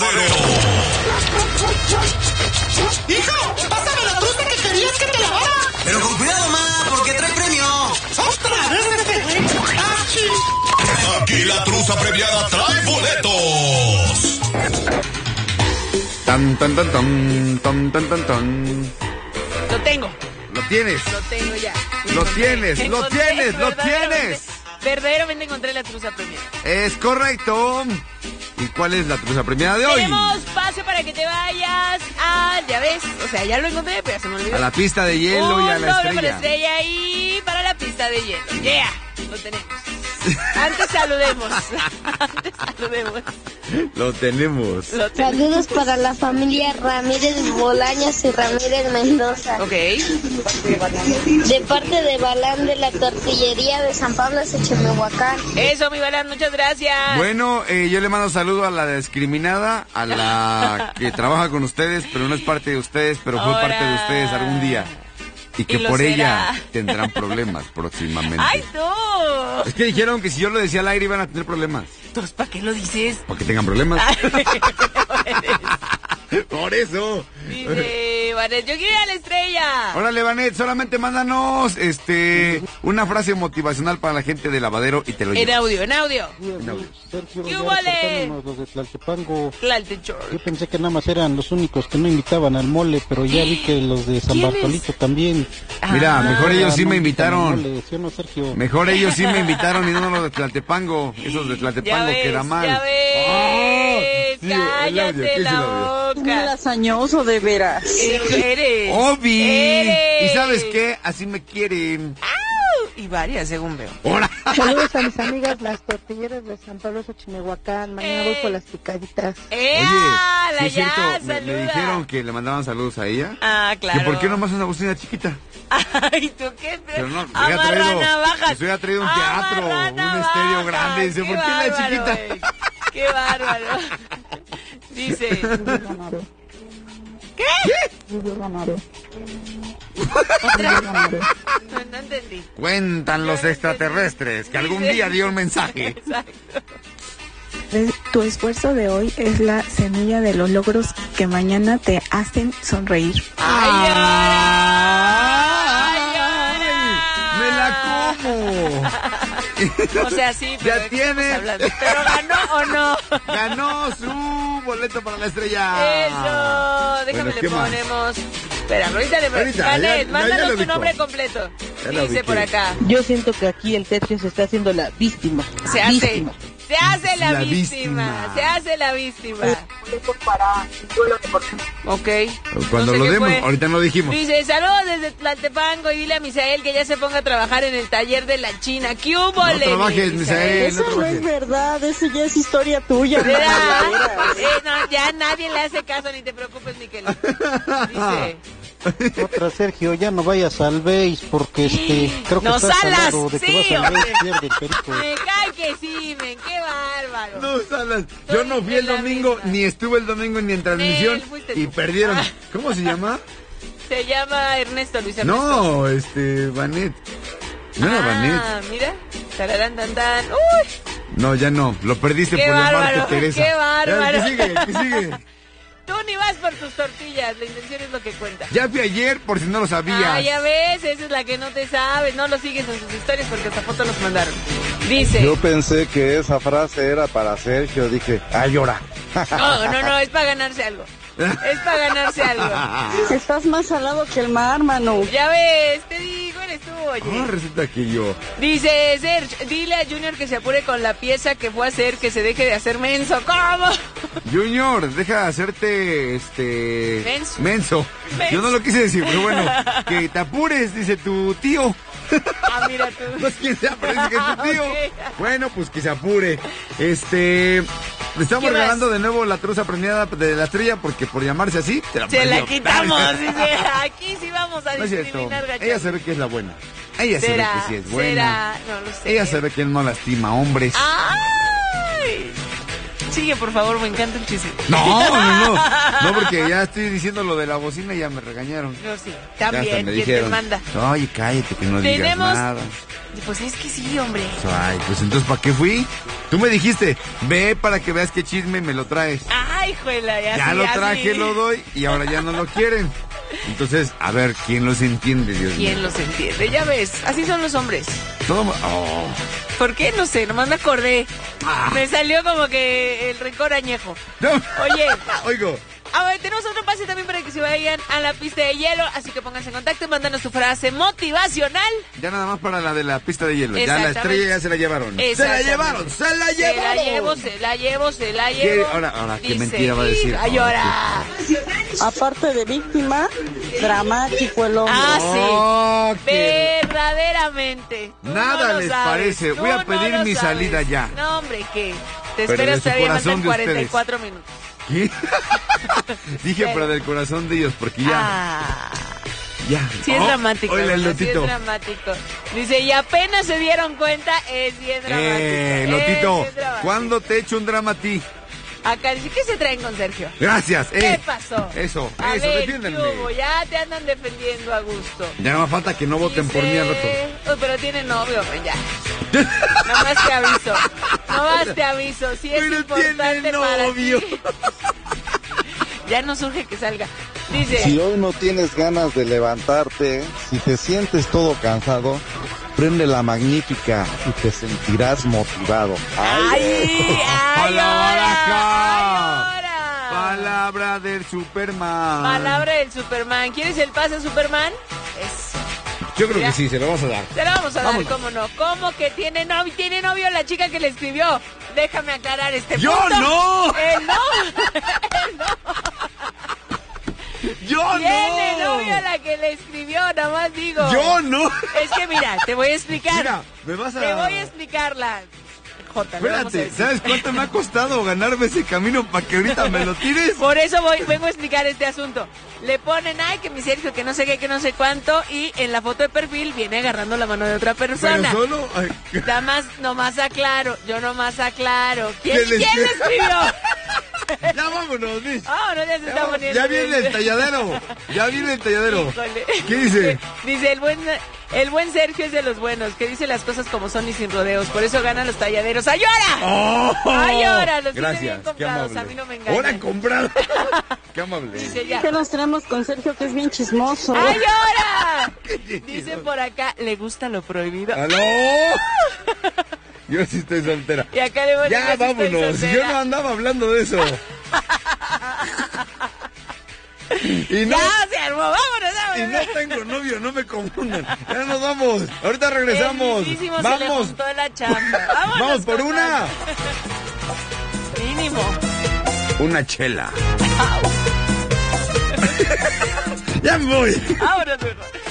lavadero. ¡Hijo! ¡Pásame la truza que querías que te lavara! Pero con cuidado, ma, porque trae premio. ¡Otra vez este güey! Aquí la truza premiada trae boletos. Tan, tan, tan, tan, tan, tan, tan, tan. Lo tengo. Lo tienes. Lo tengo ya. Lo tienes, lo tienes, lo tienes. Verdaderamente encontré la truza premiada. Es correcto. ¿Y cuál es la truza premiada de hoy? Tenemos pase para que te vayas a, ya ves, o sea, ya lo encontré, pero ya se me olvidó. A la pista de hielo y a la doble para estrella. estrella y para la pista de hielo. Yeah, lo tenemos. Antes saludemos. Antes saludemos. Lo tenemos. Saludos para la familia Ramírez Bolaños y Ramírez Mendoza. Ok. De parte de Balán de la tortillería de San Pablo, Xochimehuacán. Eso, mi Balán, muchas gracias. Bueno, yo le mando saludo a la discriminada, a la que trabaja con ustedes, pero no es parte de ustedes, pero fue parte de ustedes algún día. Y que Y lo por será. ella tendrán problemas próximamente. ¡Ay, no! Es que dijeron que si yo lo decía al aire iban a tener problemas. Entonces, ¿para qué lo dices? ¿Para que tengan problemas? Por eso. Dice, Vanet, yo quiero ir a la estrella. Órale, Vanet, solamente mándanos una frase motivacional para la gente de Lavadero y te lo En llevas. audio, en audio. Sergio, ¿Qué ya vale? reportándonos los de Tlaltepango. Tlaltechor. Yo pensé que nada más eran los únicos que no invitaban al mole, pero ya vi que los de San ¿Quiénes? Bartolito también. Mira, mejor ellos sí no me invitan al invitaron. mole, ¿sí o no, Sergio? Mejor ellos sí me invitaron y no los de Tlaltepango. Esos de Ya Tlaltepango ves, queda mal. ya ves. Sí, el audio, Cállate ¿qué es el la audio? boca. Lasañoso, de veras. Eres. Obi. Eres. ¿Y sabes qué? Así me quieren. Y varias, según veo. ¡Hora! Saludos a mis amigas las tortilleras de San Pablo, Xochimehuacán. Mañana voy por las picaditas. Oye, La ¿sí es cierto? ya, Me saluda. dijeron que le mandaban saludos a ella. Ah, claro. ¿Que por qué nomás una bocina chiquita? Ay, ¿tú qué? Pero no, Amarra navajas. les había traído un teatro, Amarra un navajas. estéreo grande. Dice, ¿por qué la bárbaro, chiquita? güey. Qué bárbaro. Dice. ¿Qué? ¿Otra? No entendí. Cuentan los extraterrestres que algún día dio un mensaje. Exacto. Tu esfuerzo de hoy es la semilla de los logros que mañana te hacen sonreír. ¡Ay, ¡Me la como! O sea, sí, pero Ya ¿de qué tiene. estamos hablando? ¿Pero ganó o no? Ganó su boleto para la estrella. Eso, déjame Bueno, le ¿qué más? ponemos. Espera, ahorita le Ahorita, Janet, ya mándanos lo tu ubico. nombre completo. Ya lo Dice ubiqué. por acá. Yo siento que aquí el Tetrio se está haciendo la víctima. Se hace. Víctima. Se hace la La víctima. víctima. Se hace la víctima. Para duelo deportivo. Ok. Cuando No sé lo qué demos, fue. ahorita no lo dijimos. Dice, saludos desde Tlaltepango y dile a Misael que ya se ponga a trabajar en el taller de la China. ¿Qué hubo, No trabajes, Misael. Eso no trabajes. es verdad, eso ya es historia tuya. ¿Verdad? María. No, ya nadie le hace caso, ni te preocupes, Miquel. Dice, Otra, Sergio, ya no vayas al Beis porque creo que No estás salas, salado de que sí, vas al Beis, hombre. pierde el perico. me cae que sí, men, qué bárbaro. No, Salas. Yo no fui el en la domingo, misma. ni estuve el domingo ni en transmisión. fuiste Y tú. perdieron. Ah. ¿Cómo se llama? Se llama Ernesto, Luis Ernesto. No, Vanet. No era Vanet. Mira. Tararán, tan, tan. Uy, No, ya no. Lo perdiste Qué por llamarte bárbaro, Teresa. qué bárbaro. Ya, ¿qué sigue? ¿Qué sigue? tú ni vas por tus tortillas, la intención es lo que cuenta. Ya fui ayer, por si no lo sabías. Ah, ya ves, esa es la que no te sabes, no lo sigues en sus historias porque esta foto nos mandaron. Dice, Yo pensé que esa frase era para Sergio, dije, ¡ay, llora! no, es para ganarse algo. Es para ganarse algo. Estás más salado que el mar, Manu. Ya ves, te digo, eres tú, oye. Ah, resulta que yo. Dice Serge, dile a Junior que se apure con la pieza que fue a hacer, que se deje de hacer menso. ¿Cómo? Junior, deja de hacerte, Menso. menso. Yo no lo quise decir, pero bueno, que te apures, dice tu tío. Ah, mira tú. No es quien sea, pero dice que es tu tío. Ok. Bueno, pues que se apure. Le estamos ¿Qué más? regalando de nuevo la truza premiada de la estrella porque por llamarse así, te la Se la perdió. quitamos, dice. Aquí sí vamos a No es cierto. discriminar, gacho. Ella sabe que es la buena. Ella sabe ¿Será? que sí es buena. ¿Será? No lo sé. Ella sabe que no lastima hombres. ¡Ay! Sigue, por favor, me encanta el chisme. No, porque ya estoy diciendo lo de la bocina y ya me regañaron. No, sí. Ya hasta También, me ¿quién te dijeron, manda? Oye, cállate que no digas Tenemos- nada. Pues es que sí, hombre. Ay, pues entonces, ¿para qué fui? Tú me dijiste, ve para que veas qué chisme me lo traes. Ay, juela, ya lo traje, lo doy y ahora ya no lo quieren. Entonces, a ver, ¿quién los entiende, Dios mío? ¿Quién los entiende? Ya ves, así son los hombres. Oh. ¿Por qué? No sé, nomás me acordé. Me salió como que el rencor añejo. No. Oye. Oigo. A ver, tenemos otro pase también para que se vayan a la pista de hielo, así que pónganse en contacto y mándanos tu frase motivacional. Ya nada más para la de la pista de hielo. Ya la estrella ya se la llevaron. Se la llevaron. Se la llevo. Ahora, ¿qué mentira va a decir? Llora. Aparte de víctima, dramático el hombre. Ah, sí. Verdaderamente. Nada les parece. Voy a pedir mi salida ya. No, hombre, ¿qué? Te esperas todavía más en 44 minutos. ¿Qué? Dije, pero del corazón de ellos, porque ya. Ya. Sí es dramático. Oye, el sí Lotito. Es dramático. Dice, y apenas se dieron cuenta, es bien dramático. Lotito, ¿cuándo te echo un drama a ti? Acá dice, ¿qué se traen con Sergio? Gracias. ¿Qué pasó? Eso, ver, defiéndanme. Ya te andan defendiendo a gusto. Ya no me falta que no voten por mí al rato. Pero tiene novio, ya. Nomás te aviso. Sí es pero importante tiene novio. para ti. Ya no surge que salga. Dice, si hoy no tienes ganas de levantarte, si te sientes todo cansado, prende la magnífica y te sentirás motivado. ¡Ay! Palabra del Superman. Palabra del Superman. ¿Quieres el pase Superman? Eso. Yo creo que sí, se lo vamos a dar. Se lo vamos a dar, ¿cómo no? ¿Cómo que tiene novio? ¿Tiene novio la chica que le escribió? Déjame aclarar este punto. ¡Yo no! Él no. ¡Yo ¿Tiene novio la que le escribió? Nada más digo. ¡Yo no! Es que mira, te voy a explicar. Mira, me vas a... Te voy a explicarla. Jota, espérate, ¿sabes cuánto me ha costado ganarme ese camino para que ahorita me lo tires? Por eso vengo a explicar este asunto. Le ponen, ay, que mi Sergio, que no sé qué, que no sé cuánto, y en la foto de perfil viene agarrando la mano de otra persona. Pero solo... Nomás aclaro, ¿Quién le escribió? Ya vámonos, Miss. Vámonos, ya se está poniendo. Ya viene el talladero. Híjole. ¿Qué dice? Dice, el buen Sergio es de los buenos, que dice las cosas como son y sin rodeos. Por eso ganan los talladeros. ¡Ayora! ¡Ayora! Los gracias, tiene bien comprados, a mí no me engañan. ¡Ahora comprado! ¡Qué amable! Dice ya. ¿Qué nos tenemos con Sergio, que es bien chismoso? ¡Ayora! Dice por acá, le gusta lo prohibido. ¡Aló! Yo sí estoy soltera. Y acá le voy a decir, ya, vámonos. Yo no andaba hablando de eso. Y no, ya se armó, vámonos. Y no tengo novio, no me confundan. Ya nos vamos. Ahorita regresamos. Vamos. Se le juntó la chamba. Vamos por una. Mínimo. Una chela. Ya me voy. Vámonos mejor.